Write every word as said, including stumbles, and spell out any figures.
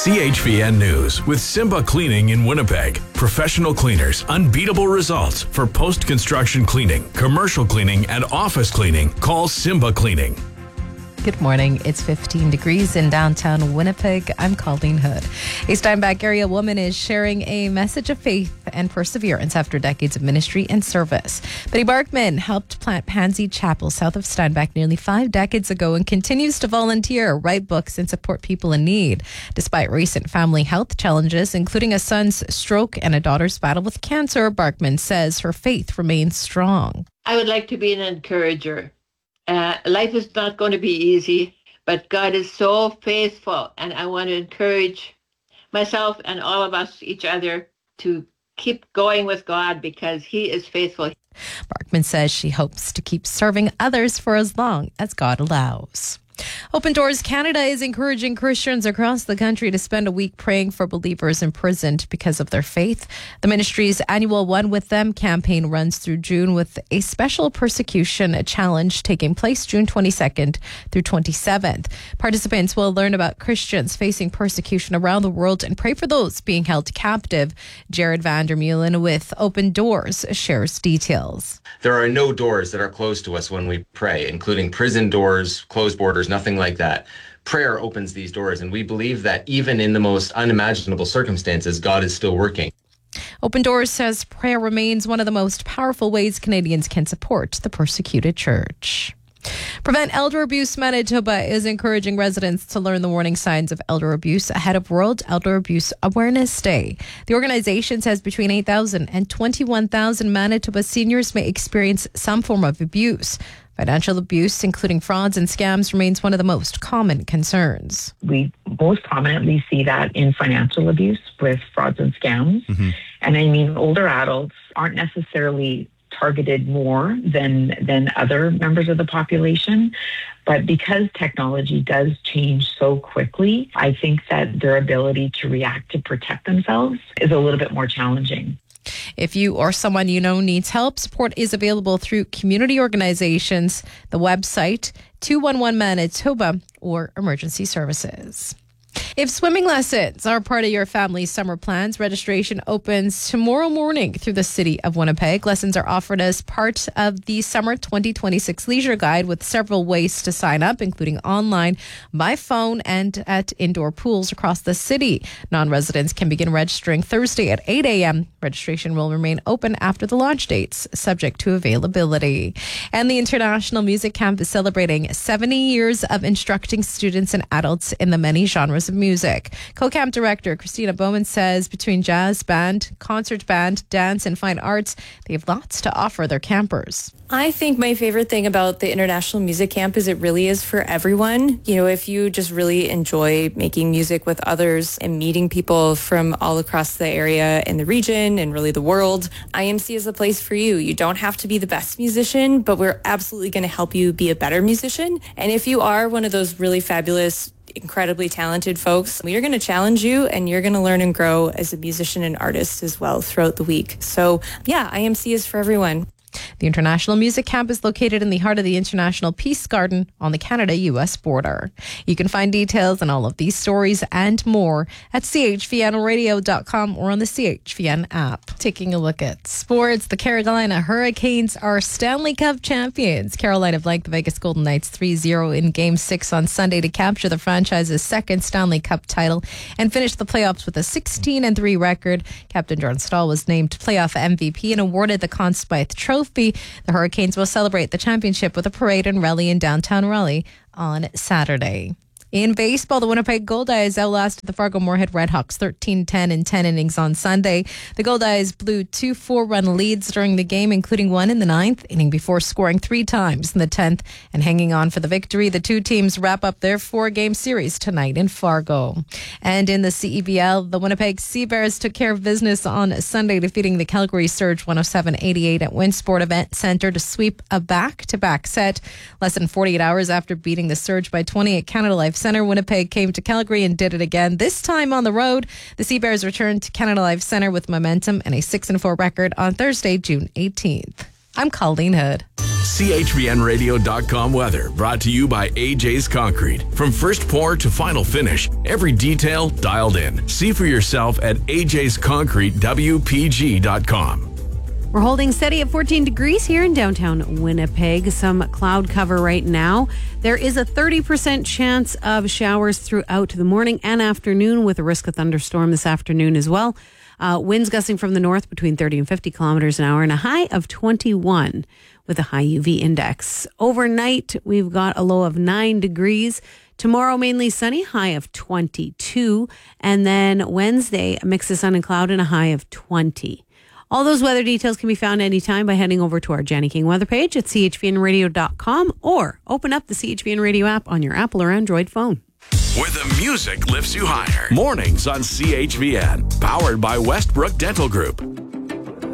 C H V N News with Simba Cleaning in Winnipeg. Professional cleaners, unbeatable results for post-construction cleaning, commercial cleaning, and office cleaning. Call Simba Cleaning. Good morning. It's fifteen degrees in downtown Winnipeg. I'm Colleen Hood. A Steinbach area woman is sharing a message of faith and perseverance after decades of ministry and service. Betty Barkman helped plant Pansy Chapel south of Steinbach nearly five decades ago and continues to volunteer, write books, and support people in need. Despite recent family health challenges, including a son's stroke and a daughter's battle with cancer, Barkman says her faith remains strong. I would like to be an encourager. Uh, life is not going to be easy, but God is so faithful, and I want to encourage myself and all of us, each other, to keep going with God because He is faithful. Barkman says she hopes to keep serving others for as long as God allows. Open Doors Canada is encouraging Christians across the country to spend a week praying for believers imprisoned because of their faith. The ministry's annual One With Them campaign runs through June with a special persecution challenge taking place June twenty-second through twenty-seventh. Participants will learn about Christians facing persecution around the world and pray for those being held captive. Jared Vandermeulen with Open Doors shares details. There are no doors that are closed to us when we pray, including prison doors, closed borders, nothing like that. Prayer opens these doors, and we believe that even in the most unimaginable circumstances, God is still working. Open Doors says prayer remains one of the most powerful ways Canadians can support the persecuted church. Prevent Elder Abuse Manitoba is encouraging residents to learn the warning signs of elder abuse ahead of World Elder Abuse Awareness Day. The organization says between eight thousand and twenty-one thousand Manitoba seniors may experience some form of abuse. Financial abuse, including frauds and scams, remains one of the most common concerns. We most prominently see that in financial abuse with frauds and scams. Mm-hmm. And I mean, older adults aren't necessarily targeted more than than other members of the population. But because technology does change so quickly, I think that their ability to react to protect themselves is a little bit more challenging. If you or someone you know needs help, support is available through community organizations, the website, two one one Manitoba, or emergency services. If swimming lessons are part of your family's summer plans, registration opens tomorrow morning through the city of Winnipeg. Lessons are offered as part of the Summer twenty twenty-six Leisure Guide with several ways to sign up, including online, by phone, and at indoor pools across the city. Non-residents can begin registering Thursday at eight a.m. Registration will remain open after the launch dates, subject to availability. And the International Music Camp is celebrating seventy years of instructing students and adults in the many genres of music. Co-camp director Christina Bowman says between jazz band, concert band, dance, and fine arts, they have lots to offer their campers. I think my favorite thing about the International Music Camp is it really is for everyone. You know, if you just really enjoy making music with others and meeting people from all across the area and the region and really the world, I M C is a place for you. You don't have to be the best musician, but we're absolutely going to help you be a better musician. And if you are one of those really fabulous, incredibly talented folks, we are going to challenge you and you're going to learn and grow as a musician and artist as well throughout the week. So yeah, I M C is for everyone. The International Music Camp is located in the heart of the International Peace Garden on the Canada-U S border. You can find details on all of these stories and more at c h v n radio dot com or on the C H V N app. Taking a look at sports, the Carolina Hurricanes are Stanley Cup champions. Carolina blanked the Vegas Golden Knights three zero in Game six on Sunday to capture the franchise's second Stanley Cup title and finish the playoffs with a sixteen and three record. Captain John Stahl was named playoff M V P and awarded the Conn Smythe Trophy. The Hurricanes will celebrate the championship with a parade and rally in downtown Raleigh on Saturday. In baseball, the Winnipeg Goldeyes outlasted the Fargo-Moorhead Redhawks thirteen ten in ten innings on Sunday. The Goldeyes blew two four-run leads during the game, including one in the ninth inning before scoring three times in the tenth and hanging on for the victory. The two teams wrap up their four-game series tonight in Fargo. And in the C E B L, the Winnipeg Sea Bears took care of business on Sunday, defeating the Calgary Surge one oh seven eighty-eight at Winsport Event Center to sweep a back-to-back set. Less than forty-eight hours after beating the Surge by twenty at Canada Life Center, Winnipeg came to Calgary and did it again, this time on the road. The Sea Bears returned to Canada Life Center with momentum and a six and four record on Thursday, June eighteenth. I'm Colleen Hood. C H V N radio dot com weather brought to you by A J's Concrete. From first pour to final finish, every detail dialed in. See for yourself at A J's Concrete W P G dot com. We're holding steady at fourteen degrees here in downtown Winnipeg. Some cloud cover right now. There is a thirty percent chance of showers throughout the morning and afternoon with a risk of thunderstorm this afternoon as well. Uh, winds gusting from the north between thirty and fifty kilometers an hour and a high of twenty-one with a high U V index. Overnight, we've got a low of nine degrees. Tomorrow, mainly sunny, high of twenty-two. And then Wednesday, a mix of sun and cloud and a high of twenty. All those weather details can be found anytime by heading over to our Jenny King weather page at C H V N radio dot com or open up the C H V N Radio app on your Apple or Android phone. Where the music lifts you higher. Mornings on C H V N. Powered by Westbrook Dental Group.